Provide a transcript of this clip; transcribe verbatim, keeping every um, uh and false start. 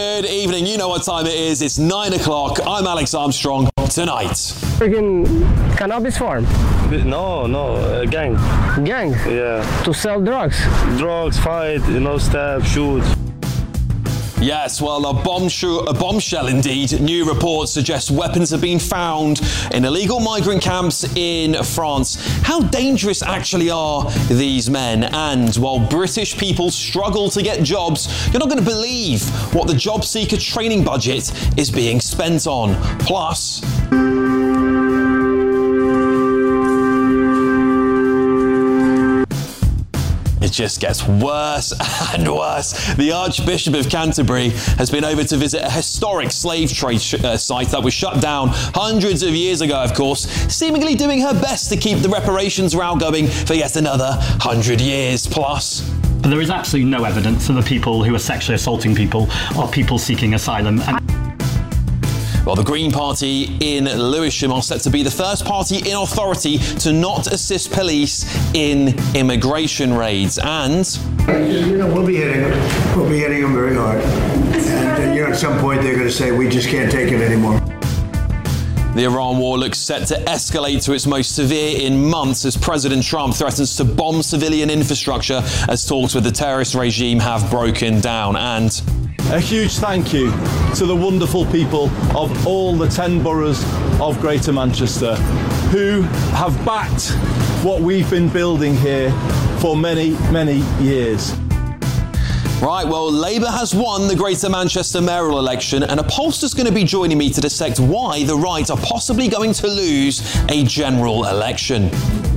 Good evening, you know what time it is. It's nine o'clock. I'm Alex Armstrong. Tonight. Freaking cannabis farm? No, no, uh, gang. Gang? Yeah. To sell drugs? Drugs, fight, you know, stab, shoot. Yes, well, a bombshell, a bombshell indeed. New reports suggest weapons have been found in illegal migrant camps in France. How dangerous actually are these men? And while British people struggle to get jobs, you're not going to believe what the job seeker training budget is being spent on. Plus, it just gets worse and worse. The Archbishop of Canterbury has been over to visit a historic slave trade sh- uh, site that was shut down hundreds of years ago, of course, seemingly doing her best to keep the reparations row going for yet another hundred years plus. But there is absolutely no evidence that the people who are sexually assaulting people are people seeking asylum. And Well, the Green Party in Lewisham are set to be the first party in authority to not assist police in immigration raids. And You know, we'll be hitting them. We'll be hitting them very hard. And, uh, you know, at some point they're going to say, we just can't take it anymore. the Iran war looks set to escalate to its most severe in months as President Trump threatens to bomb civilian infrastructure as talks with the terrorist regime have broken down. And a huge thank you to the wonderful people of all the ten boroughs of Greater Manchester who have backed what we've been building here for many, many years. Right, well, Labour has won the Greater Manchester mayoral election, and a pollster's going to be joining me to dissect why the right are possibly going to lose a general election.